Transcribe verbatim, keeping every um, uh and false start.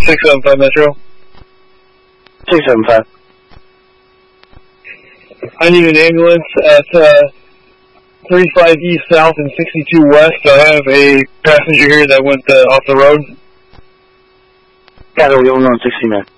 six seven five Metro. six seven five. I need an ambulance at uh, thirty-five East South and sixty-two West. I have a passenger here that went uh, off the road. Got it, we only on sixty, man.